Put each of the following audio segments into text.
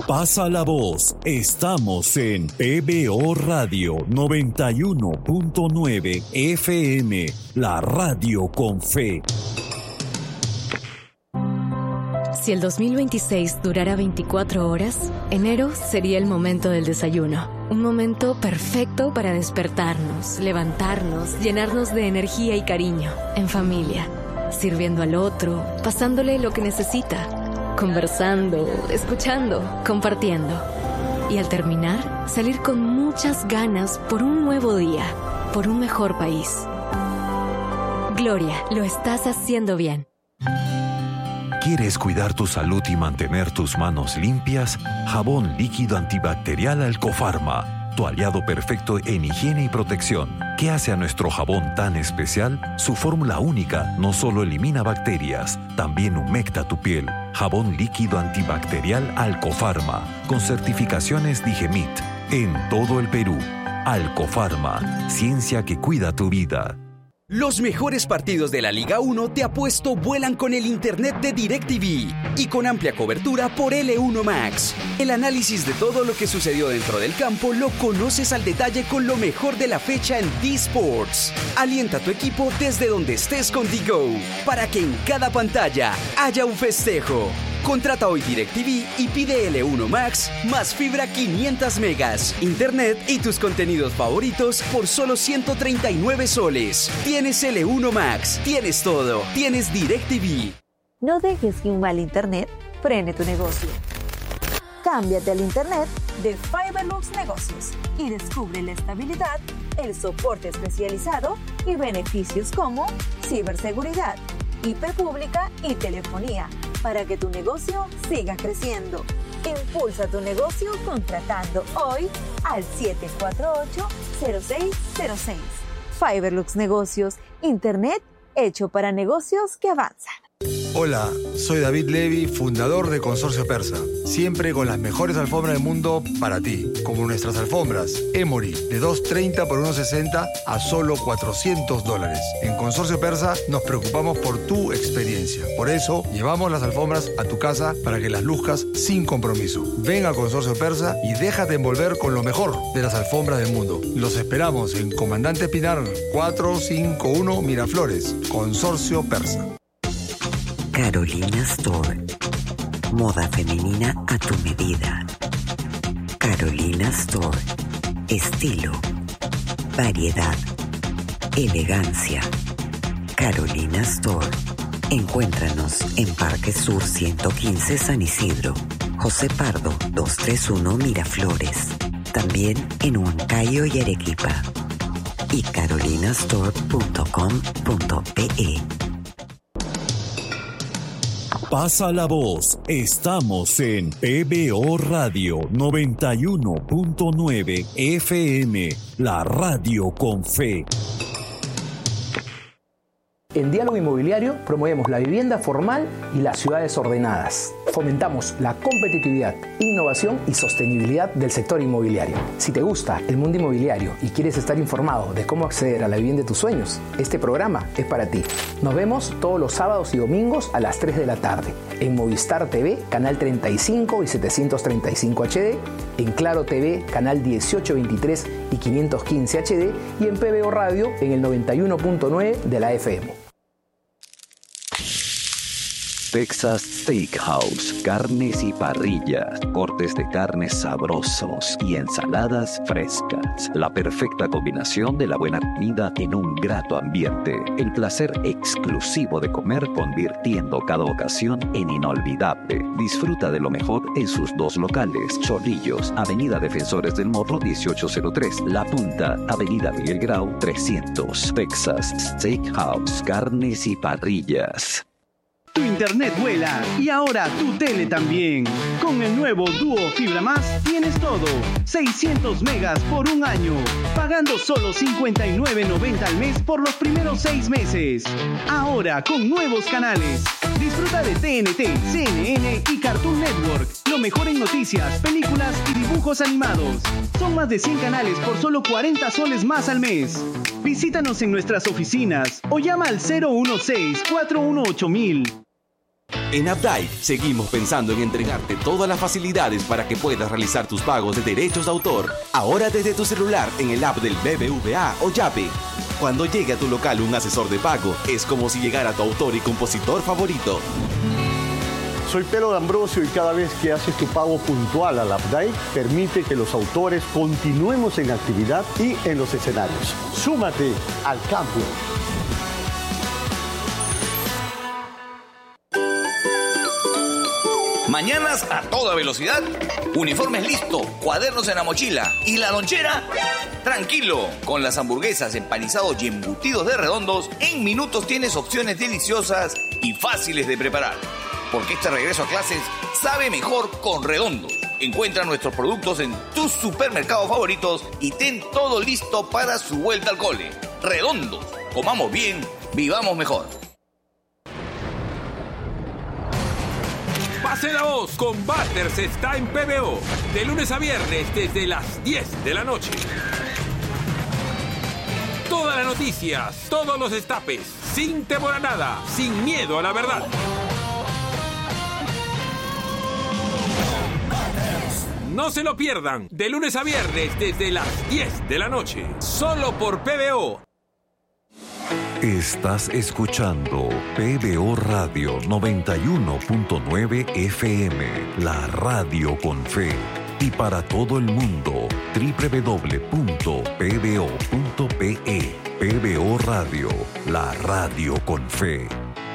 Pasa la voz. Estamos en PBO Radio 91.9 FM, la radio con fe. Si el 2026 durara 24 horas, enero sería el momento del desayuno. Un momento perfecto para despertarnos, levantarnos, llenarnos de energía y cariño, en familia, sirviendo al otro, pasándole lo que necesita, conversando, escuchando, compartiendo. Y al terminar, salir con muchas ganas por un nuevo día, por un mejor país. Gloria, lo estás haciendo bien. ¿Quieres cuidar tu salud y mantener tus manos limpias? Jabón líquido antibacterial Alcofarma, tu aliado perfecto en higiene y protección. ¿Qué hace a nuestro jabón tan especial? Su fórmula única no solo elimina bacterias, también humecta tu piel. Jabón líquido antibacterial Alcofarma, con certificaciones Digemit, en todo el Perú. Alcofarma, ciencia que cuida tu vida. Los mejores partidos de la Liga 1 te apuesto vuelan con el internet de DirecTV y con amplia cobertura por L1 Max. El análisis de todo lo que sucedió dentro del campo lo conoces al detalle con lo mejor de la fecha en D-Sports. Alienta a tu equipo desde donde estés con DiGo para que en cada pantalla haya un festejo. Contrata hoy DirecTV y pide L1 Max más fibra 500 megas, internet y tus contenidos favoritos por solo 139 soles. Tienes L1 Max, tienes todo, tienes DirecTV. No dejes que un mal internet frene tu negocio. Cámbiate al internet de Fiberlux Negocios y descubre la estabilidad, el soporte especializado y beneficios como ciberseguridad, IP pública y telefonía, para que tu negocio siga creciendo. Impulsa tu negocio contratando hoy al 748-0606. Fiberlux Negocios, internet hecho para negocios que avanzan. Hola, soy David Levy, fundador de Consorcio Persa. Siempre con las mejores alfombras del mundo para ti, como nuestras alfombras Emory, de $230 por $160 a solo $400. En Consorcio Persa nos preocupamos por tu experiencia. Por eso, llevamos las alfombras a tu casa para que las luzcas sin compromiso. Ven a Consorcio Persa y déjate envolver con lo mejor de las alfombras del mundo. Los esperamos en Comandante Pinar 451 Miraflores. Consorcio Persa. Carolina Store. Moda femenina a tu medida. Carolina Store. Estilo, variedad, elegancia. Carolina Store. Encuéntranos en Parque Sur 115 San Isidro, José Pardo 231 Miraflores. También en Huancayo y Arequipa. Y carolinastore.com.pe. Pasa la voz. Estamos en PBO Radio 91.9 FM, la radio con fe. En Diálogo Inmobiliario promovemos la vivienda formal y las ciudades ordenadas. Fomentamos la competitividad, innovación y sostenibilidad del sector inmobiliario. Si te gusta el mundo inmobiliario y quieres estar informado de cómo acceder a la vivienda de tus sueños, este programa es para ti. Nos vemos todos los sábados y domingos a las 3 de la tarde en Movistar TV, canal 35 y 735 HD, en Claro TV, canal 1823 y 515 HD y en PBO Radio en el 91.9 de la FM. Texas Steakhouse, carnes y parrillas, cortes de carnes sabrosos y ensaladas frescas. La perfecta combinación de la buena comida en un grato ambiente. El placer exclusivo de comer convirtiendo cada ocasión en inolvidable. Disfruta de lo mejor en sus dos locales. Chorrillos, Avenida Defensores del Morro 1803. La Punta, Avenida Miguel Grau 300. Texas Steakhouse, carnes y parrillas. Tu internet vuela y ahora tu tele también. Con el nuevo Duo Fibra Más tienes todo. 600 megas por un año, pagando solo $59.90 al mes por los primeros 6 meses. Ahora con nuevos canales. Disfruta de TNT, CNN y Cartoon Network. Lo mejor en noticias, películas y dibujos animados. Son más de 100 canales por solo 40 soles más al mes. Visítanos en nuestras oficinas o llama al 016-418-000. En Updike seguimos pensando en entregarte todas las facilidades para que puedas realizar tus pagos de derechos de autor. Ahora desde tu celular en el app del BBVA o Yape. Cuando llegue a tu local un asesor de pago, es como si llegara tu autor y compositor favorito. Soy Pedro D'Ambrosio y cada vez que haces tu pago puntual al Updike, permite que los autores continuemos en actividad y en los escenarios. Súmate al cambio. Mañanas a toda velocidad, uniformes listo, cuadernos en la mochila y la lonchera. Tranquilo, con las hamburguesas, empanizados y embutidos de Redondos, en minutos tienes opciones deliciosas y fáciles de preparar. Porque este regreso a clases sabe mejor con Redondos. Encuentra nuestros productos en tus supermercados favoritos y ten todo listo para su vuelta al cole. Redondos, comamos bien, vivamos mejor. Pase la voz, con Butters está en PBO, de lunes a viernes desde las 10 de la noche. Todas las noticias, todos los destapes, sin temor a nada, sin miedo a la verdad. No se lo pierdan, de lunes a viernes desde las 10 de la noche, solo por PBO. Estás escuchando PBO Radio 91.9 FM, la radio con fe. Y para todo el mundo, www.pbo.pe. PBO Radio, la radio con fe.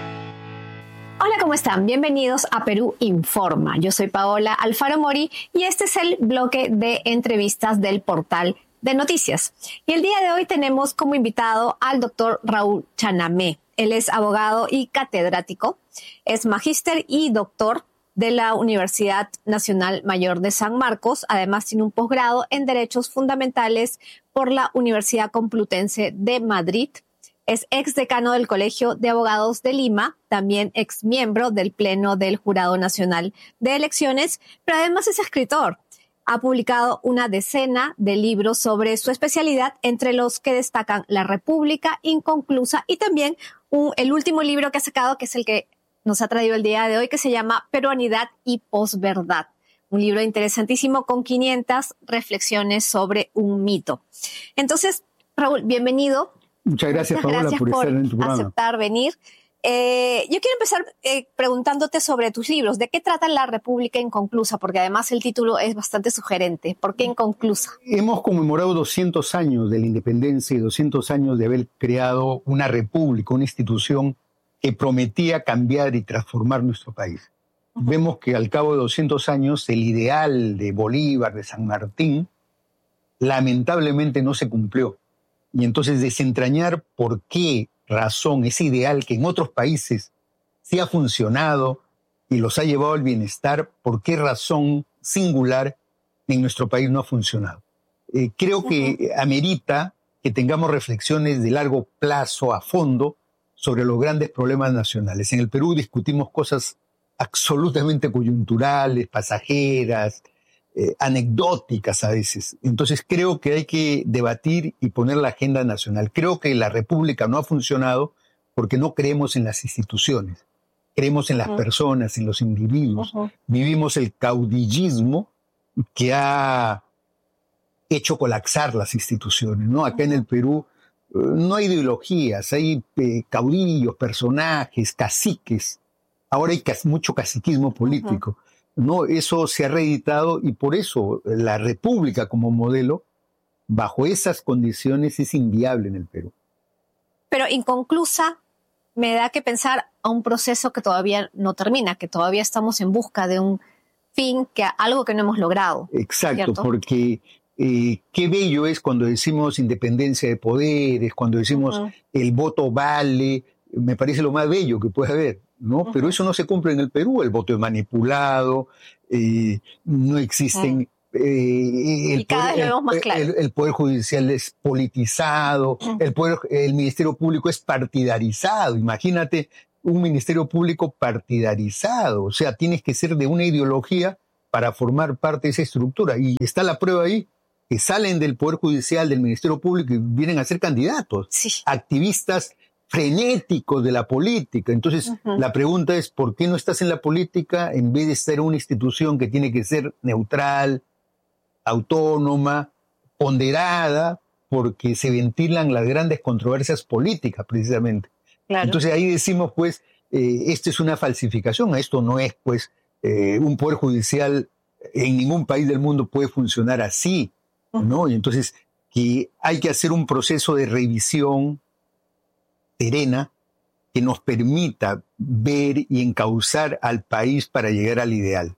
Hola, ¿cómo están? Bienvenidos a Perú Informa. Yo soy Paola Alfaro Mori y este es el bloque de entrevistas del portal de noticias. Y el día de hoy tenemos como invitado al doctor Raúl Chanamé. Él es abogado y catedrático, es magíster y doctor de la Universidad Nacional Mayor de San Marcos. Además tiene un posgrado en Derechos Fundamentales por la Universidad Complutense de Madrid. Es exdecano del Colegio de Abogados de Lima, también exmiembro del Pleno del Jurado Nacional de Elecciones, pero además es escritor. Ha publicado una decena de libros sobre su especialidad, entre los que destacan La República Inconclusa y también el último libro que ha sacado, que es el que nos ha traído el día de hoy, que se llama Peruanidad y Posverdad. Un libro interesantísimo con 500 reflexiones sobre un mito. Entonces, Raúl, bienvenido. Muchas gracias, Paola, por estar en tu programa. Aceptar venir. Yo quiero empezar preguntándote sobre tus libros. ¿De qué trata La República Inconclusa? Porque además el título es bastante sugerente. ¿Por qué inconclusa? Hemos conmemorado 200 años de la independencia y 200 años de haber creado una república, una institución que prometía cambiar y transformar nuestro país. Vemos que al cabo de 200 años el ideal de Bolívar, de San Martín, lamentablemente no se cumplió. Y entonces desentrañar por qué razón ese ideal que en otros países sí ha funcionado y los ha llevado al bienestar, por qué razón singular en nuestro país no ha funcionado. Creo que amerita que tengamos reflexiones de largo plazo, a fondo, sobre los grandes problemas nacionales. En el Perú discutimos cosas absolutamente coyunturales, pasajeras, anecdóticas a veces. Entonces creo que hay que debatir y poner la agenda nacional. Creo que la República no ha funcionado porque no creemos en las instituciones, creemos en las personas, en los individuos. Vivimos el caudillismo que ha hecho colapsar las instituciones, ¿no? Acá en el Perú no hay ideologías, hay caudillos, personajes, caciques. Ahora hay mucho caciquismo político. No, eso se ha reeditado y por eso la República como modelo, bajo esas condiciones, es inviable en el Perú. Pero inconclusa me da que pensar a un proceso que todavía no termina, que todavía estamos en busca de un fin, algo que no hemos logrado. Exacto, ¿cierto? Porque qué bello es cuando decimos independencia de poderes, cuando decimos el voto vale, me parece lo más bello que puede haber, ¿no? Pero eso no se cumple en el Perú, el voto es manipulado, no existen... y cada vez lo vemos más claro. El Poder Judicial es politizado, el Ministerio Público es partidarizado. Imagínate un Ministerio Público partidarizado, o sea, tienes que ser de una ideología para formar parte de esa estructura. Y está la prueba ahí, que salen del Poder Judicial, del Ministerio Público y vienen a ser candidatos. Sí. Activistas frenéticos de la política. Entonces, la pregunta es, ¿por qué no estás en la política en vez de estar en una institución que tiene que ser neutral, autónoma, ponderada, porque se ventilan las grandes controversias políticas, precisamente? Claro. Entonces, ahí decimos, pues, esto es una falsificación, esto no es, pues, un poder judicial en ningún país del mundo puede funcionar así, ¿no? Y entonces, que hay que hacer un proceso de revisión serena que nos permita ver y encauzar al país para llegar al ideal.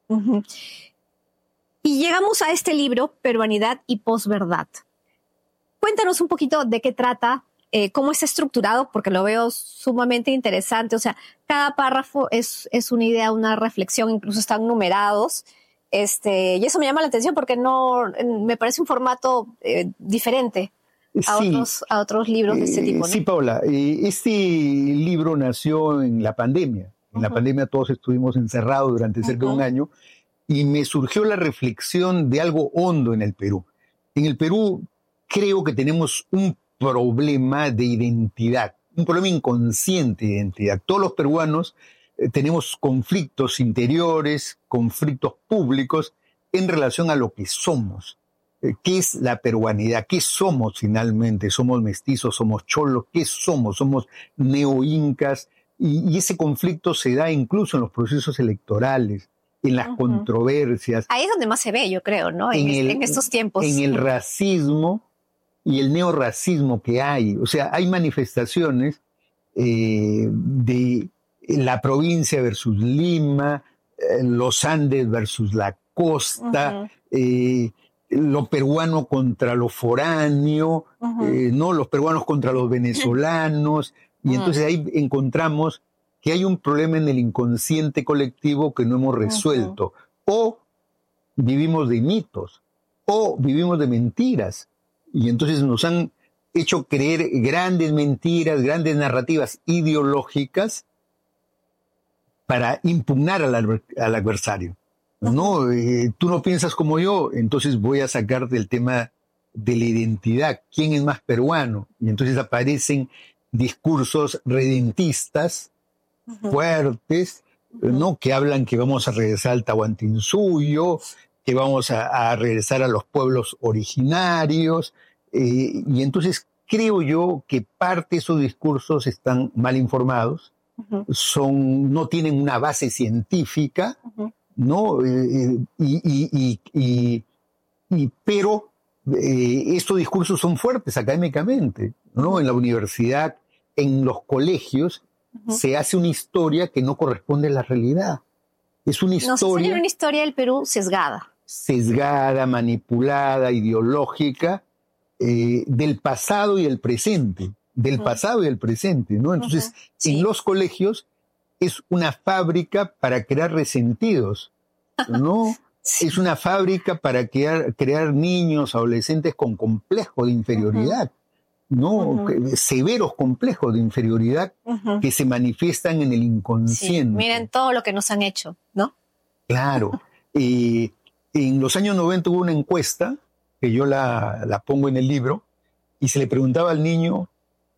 Y llegamos a este libro, Peruanidad y Posverdad. Cuéntanos un poquito de qué trata, cómo está estructurado, porque lo veo sumamente interesante. O sea, cada párrafo es una idea, una reflexión, incluso están numerados. Y eso me llama la atención porque me parece un formato diferente a otros libros de este tipo, ¿no? Sí, Paola. Este libro nació en la pandemia. En la pandemia todos estuvimos encerrados durante cerca de un año y me surgió la reflexión de algo hondo en el Perú. En el Perú creo que tenemos un problema de identidad, un problema inconsciente de identidad. Todos los peruanos tenemos conflictos interiores, conflictos públicos en relación a lo que somos. ¿Qué es la peruanidad? ¿Qué somos finalmente? ¿Somos mestizos? ¿Somos cholos? ¿Qué somos? ¿Somos neoincas? Y ese conflicto se da incluso en los procesos electorales, en las controversias. Ahí es donde más se ve, yo creo, ¿no? En estos tiempos. En el racismo y el neorracismo que hay. O sea, hay manifestaciones de la provincia versus Lima, los Andes versus la costa, lo peruano contra lo foráneo, ¿no? Los peruanos contra los venezolanos, y entonces ahí encontramos que hay un problema en el inconsciente colectivo que no hemos resuelto. O vivimos de mitos, o vivimos de mentiras, y entonces nos han hecho creer grandes mentiras, grandes narrativas ideológicas para impugnar al adversario. No, tú no piensas como yo, entonces voy a sacarte el tema de la identidad. ¿Quién es más peruano? Y entonces aparecen discursos redentistas fuertes, ¿no? Que hablan que vamos a regresar al Tahuantinsuyo, que vamos a regresar a los pueblos originarios. Y entonces creo yo que parte de esos discursos están mal informados, no tienen una base científica, ¿no? Pero estos discursos son fuertes académicamente, ¿no? En la universidad, en los colegios, se hace una historia que no corresponde a la realidad. Es una historia... una historia del Perú sesgada. Sesgada, manipulada, ideológica, del pasado y el presente. Del pasado y el presente, ¿no? Entonces, en los colegios es una fábrica para crear resentidos, ¿no? Es una fábrica para crear niños, adolescentes con complejo de inferioridad, ¿no? Severos complejos de inferioridad que se manifiestan en el inconsciente. Sí, miren todo lo que nos han hecho, ¿no? Claro. En los años 90 hubo una encuesta, que yo la pongo en el libro, y se le preguntaba al niño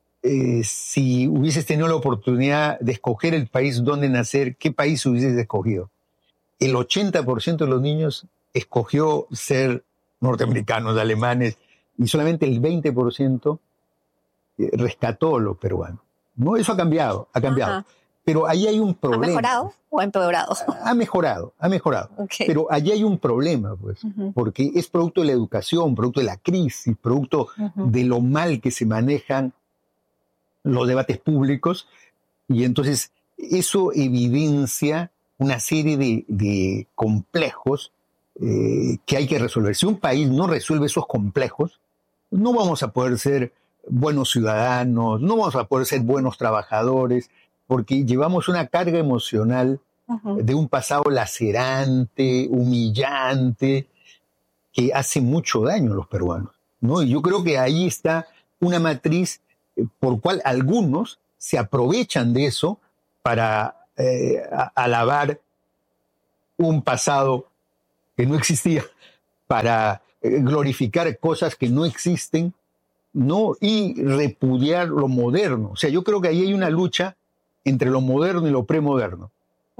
si hubieses tenido la oportunidad de escoger el país donde nacer, ¿qué país hubieses escogido? El 80% de los niños escogió ser norteamericanos, alemanes, y solamente el 20% rescató lo peruano. ¿No? Eso ha cambiado. Pero ahí hay un problema. ¿Ha mejorado o ha empeorado? Ha mejorado. Okay. Pero allí hay un problema, pues, porque es producto de la educación, producto de la crisis, producto de lo mal que se manejan los debates públicos, y entonces eso evidencia una serie de complejos que hay que resolver. Si un país no resuelve esos complejos, no vamos a poder ser buenos ciudadanos, no vamos a poder ser buenos trabajadores, porque llevamos una carga emocional de un pasado lacerante, humillante, que hace mucho daño a los peruanos, ¿no? Y yo creo que ahí está una matriz por cual algunos se aprovechan de eso para alabar un pasado que no existía, para glorificar cosas que no existen, ¿no? Y repudiar lo moderno. O sea, yo creo que ahí hay una lucha entre lo moderno y lo premoderno.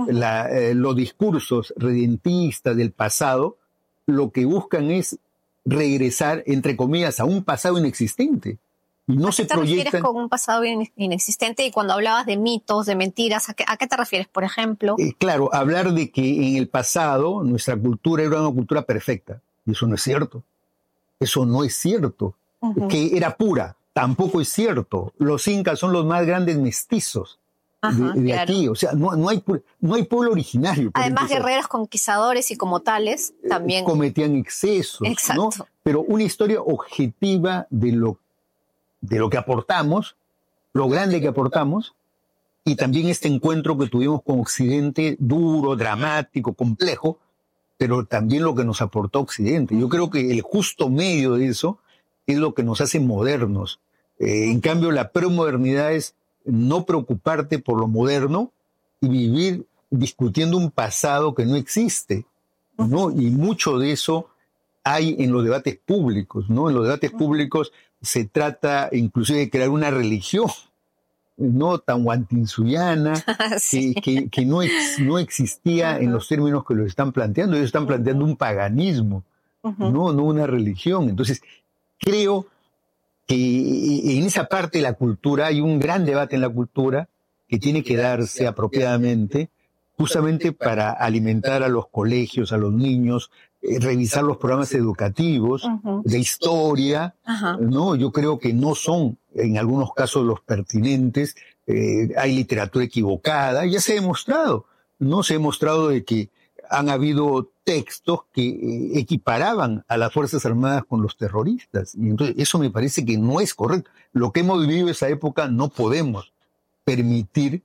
Los discursos redentistas del pasado lo que buscan es regresar, entre comillas, a un pasado inexistente. Y no se proyectan. ¿A qué te refieres con un pasado inexistente? Y cuando hablabas de mitos, de mentiras, ¿a qué te refieres, por ejemplo? Claro, hablar de que en el pasado nuestra cultura era una cultura perfecta. Y eso no es cierto. Eso no es cierto. Que era pura. Tampoco es cierto. Los incas son los más grandes mestizos de aquí. O sea, no hay pueblo originario. Además, guerreros conquistadores y como tales también cometían excesos. Exacto. ¿No? Pero una historia objetiva de lo que aportamos, lo grande que aportamos, y también este encuentro que tuvimos con Occidente, duro, dramático, complejo, pero también lo que nos aportó Occidente. Yo creo que el justo medio de eso es lo que nos hace modernos. En cambio, la premodernidad es no preocuparte por lo moderno y vivir discutiendo un pasado que no existe, ¿no? Y mucho de eso hay en los debates públicos, ¿no? En los debates públicos se trata inclusive de crear una religión, ¿no? Tahuantinsuyana, sí, que no existía en los términos que lo están planteando. Ellos están planteando un paganismo, no una religión. Entonces, creo que en esa parte de la cultura hay un gran debate en la cultura que tiene que darse apropiadamente, justamente para alimentar a los colegios, a los niños, revisar los programas educativos de historia, ¿no? Yo creo que no son, en algunos casos, los pertinentes. Hay literatura equivocada, ya se ha demostrado, ¿no? Se ha demostrado de que han habido textos que equiparaban a las Fuerzas Armadas con los terroristas. Y entonces eso me parece que no es correcto. Lo que hemos vivido en esa época no podemos permitir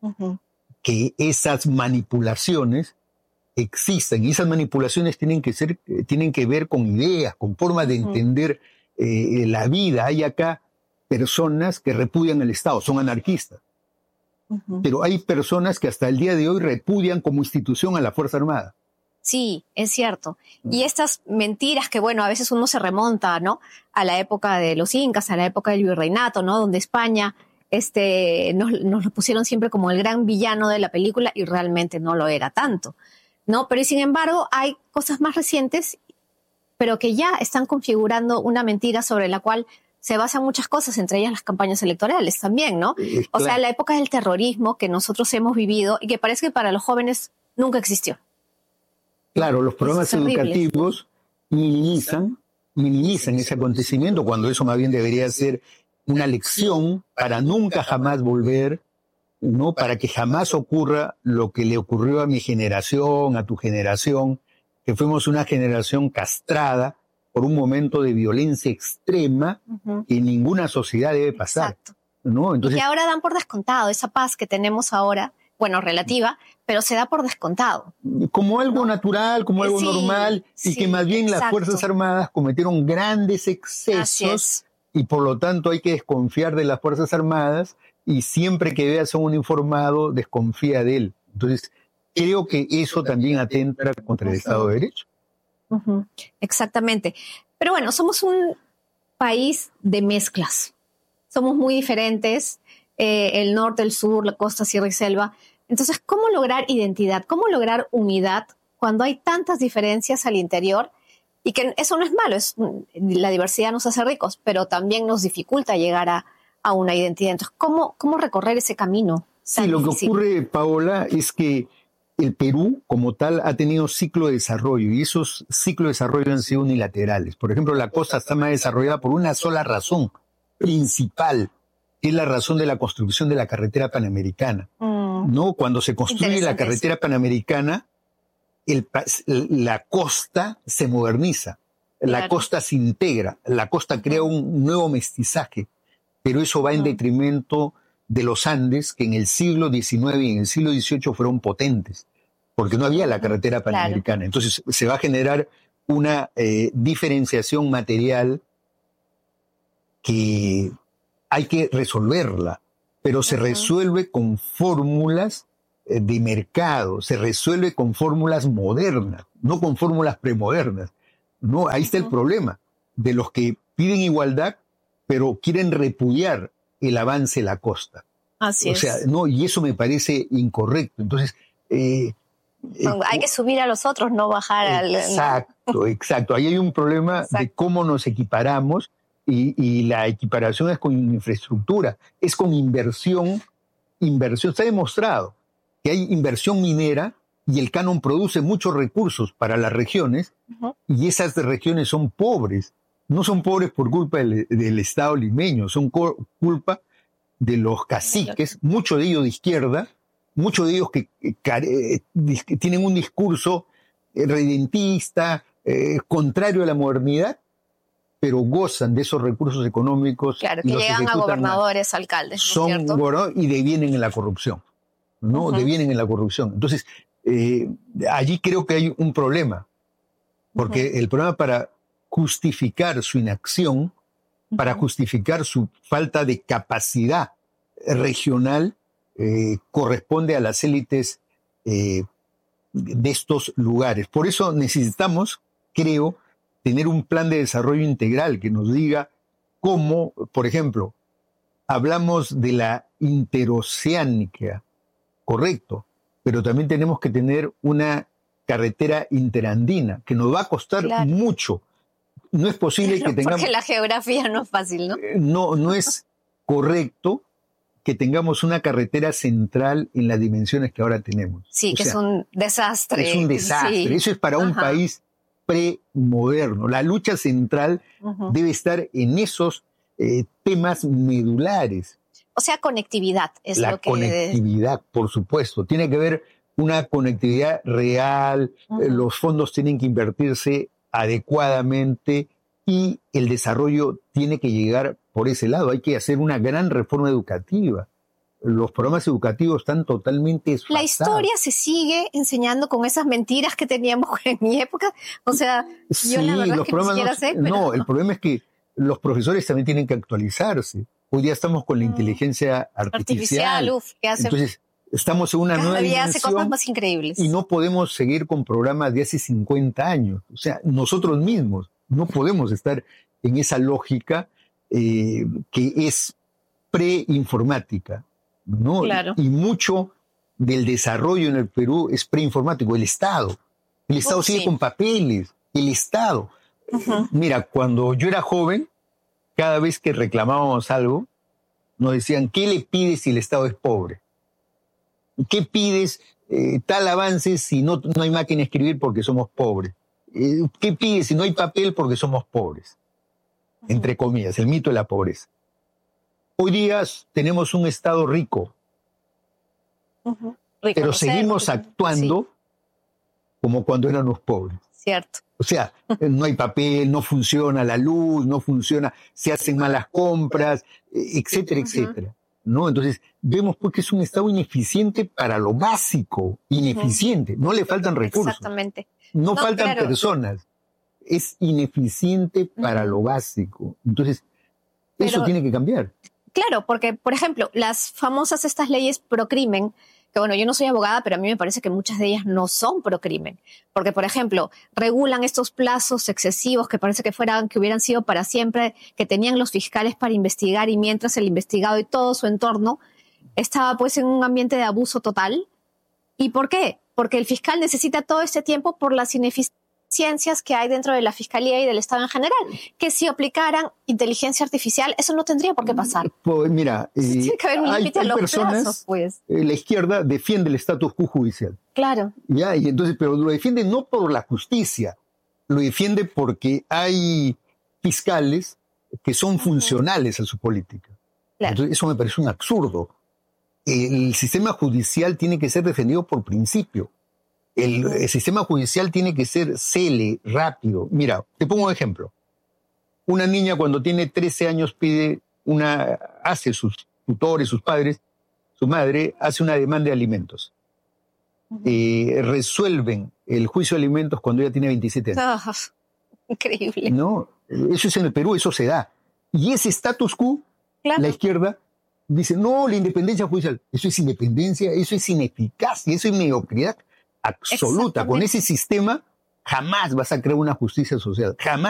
que esas manipulaciones existan. Y esas manipulaciones tienen que ver con ideas, con formas de entender la vida. Hay acá personas que repudian el Estado, son anarquistas. Pero hay personas que hasta el día de hoy repudian como institución a la Fuerza Armada. Sí, es cierto. Y estas mentiras que, bueno, a veces uno se remonta, ¿no? A la época de los incas, a la época del virreinato, ¿no? Donde España nos lo pusieron siempre como el gran villano de la película y realmente no lo era tanto, ¿no? Pero sin embargo hay cosas más recientes, pero que ya están configurando una mentira sobre la cual se basan muchas cosas, entre ellas las campañas electorales también, ¿no? O sea, la época del terrorismo que nosotros hemos vivido y que parece que para los jóvenes nunca existió. Claro, los programas educativos minimizan ese acontecimiento cuando eso más bien debería ser una lección para nunca jamás volver, ¿no? Para que jamás ocurra lo que le ocurrió a mi generación, a tu generación, que fuimos una generación castrada por un momento de violencia extrema que ninguna sociedad debe pasar. Exacto. ¿No? Entonces, y que ahora dan por descontado esa paz que tenemos ahora, bueno, relativa, pero se da por descontado. Como algo natural, como algo normal, y que más bien las Fuerzas Armadas cometieron grandes excesos y por lo tanto hay que desconfiar de las Fuerzas Armadas y siempre que veas a un informado, desconfía de él. Entonces, creo que eso también atenta contra el Estado de Derecho. Exactamente. Pero bueno, somos un país de mezclas. Somos muy diferentes, el norte, el sur, la costa, sierra y selva. Entonces, ¿cómo lograr identidad? ¿Cómo lograr unidad cuando hay tantas diferencias al interior? Y que eso no es malo, la diversidad nos hace ricos, pero también nos dificulta llegar a una identidad. Entonces, ¿cómo recorrer ese camino? Sí, lo que ocurre, Paola, es que el Perú, como tal, ha tenido ciclo de desarrollo y esos ciclos de desarrollo han sido unilaterales. Por ejemplo, la costa está más desarrollada por una sola razón principal, que es la razón de la construcción de la carretera panamericana. ¿No? Cuando se construye la carretera panamericana, la costa se moderniza, la costa se integra, la costa crea un nuevo mestizaje, pero eso va en detrimento de los Andes, que en el siglo XIX y en el siglo XVIII fueron potentes, porque no había la carretera panamericana. Entonces se va a generar una diferenciación material que hay que resolverla, pero se resuelve con fórmulas de mercado, se resuelve con fórmulas modernas, no con fórmulas premodernas. No, ahí está el problema de los que piden igualdad, pero quieren repudiar el avance de la costa. Así o sea, no, y eso me parece incorrecto. Entonces, hay que subir a los otros, no bajar al... Exacto. Ahí hay un problema de cómo nos equiparamos y la equiparación es con infraestructura, es con inversión. Está demostrado que hay inversión minera y el canon produce muchos recursos para las regiones y esas regiones son pobres. No son pobres por culpa del Estado limeño, son culpa de los caciques, muchos de ellos de izquierda, muchos de ellos que tienen un discurso redentista, contrario a la modernidad, pero gozan de esos recursos económicos. Claro, que llegan a gobernadores, alcaldes, ¿no es cierto? Y devienen en la corrupción, ¿no? Devienen en la corrupción. Entonces, allí creo que hay un problema, porque el problema para justificar su inacción, para justificar su falta de capacidad regional, corresponde a las élites de estos lugares. Por eso necesitamos, creo, tener un plan de desarrollo integral que nos diga cómo, por ejemplo, hablamos de la interoceánica, correcto, pero también tenemos que tener una carretera interandina, que nos va a costar mucho. No es posible que tengamos... Porque la geografía no es fácil, ¿no? No es correcto que tengamos una carretera central en las dimensiones que ahora tenemos. Sí, que es un desastre. Es un desastre. Sí. Eso es para un país premoderno. La lucha central debe estar en esos temas medulares. O sea, conectividad es lo que... La conectividad, por supuesto. Tiene que haber una conectividad real, los fondos tienen que invertirse adecuadamente y el desarrollo tiene que llegar por ese lado. Hay que hacer una gran reforma educativa. Los programas educativos están totalmente desfasados. La historia se sigue enseñando con esas mentiras que teníamos en mi época. O sea, yo la verdad es que quisiera hacer, pero... No, el problema es que los profesores también tienen que actualizarse. Hoy día estamos con la inteligencia artificial. ¿Qué hace? Entonces, estamos en una nueva dimensión. Hace cosas más increíbles. Y no podemos seguir con programas de hace 50 años. O sea, nosotros mismos no podemos estar en esa lógica que es preinformática, ¿no? Claro. Y mucho del desarrollo en el Perú es preinformático. El Estado sigue con papeles. El Estado. Mira, cuando yo era joven, cada vez que reclamábamos algo, nos decían, ¿qué le pides si el Estado es pobre? ¿Qué pides tal avance si no hay máquina de escribir porque somos pobres? ¿Qué pides si no hay papel porque somos pobres? Entre comillas, el mito de la pobreza. Hoy día tenemos un Estado rico, pero seguimos actuando como cuando éramos pobres. Cierto. O sea, no hay papel, no funciona la luz, no funciona, se hacen malas compras, etcétera, etcétera. ¿No? Entonces, vemos porque es un Estado ineficiente para lo básico, ineficiente, no le faltan recursos. Exactamente. No faltan personas, es ineficiente para lo básico. Entonces, eso tiene que cambiar. Claro, porque, por ejemplo, las famosas estas leyes pro crimen, que bueno, yo no soy abogada, pero a mí me parece que muchas de ellas no son pro crimen. Porque, por ejemplo, regulan estos plazos excesivos que parece que hubieran sido para siempre, que tenían los fiscales para investigar y mientras el investigado y todo su entorno estaba pues en un ambiente de abuso total. ¿Y por qué? Porque el fiscal necesita todo este tiempo por las ineficiencias que hay dentro de la Fiscalía y del Estado en general, que si aplicaran inteligencia artificial, eso no tendría por qué pasar. Pues mira, tiene que haber un límite a los personas, plazos, pues. La izquierda defiende el status quo judicial. Claro. Ya, y entonces, pero lo defiende no por la justicia, lo defiende porque hay fiscales que son funcionales a su política. Claro. Entonces, eso me parece un absurdo. El sistema judicial tiene que ser defendido por principio. El sistema judicial tiene que ser cele, rápido. Mira, te pongo un ejemplo. Una niña cuando tiene 13 años hace sus tutores, sus padres, su madre hace una demanda de alimentos. Resuelven el juicio de alimentos cuando ella tiene 27 años. Oh, increíble. No, eso es en el Perú, eso se da. Y ese status quo, la izquierda dice, no, la independencia judicial. Eso es independencia, eso es ineficacia, eso es mediocridad absoluta. Con ese sistema jamás vas a crear una justicia social, jamás.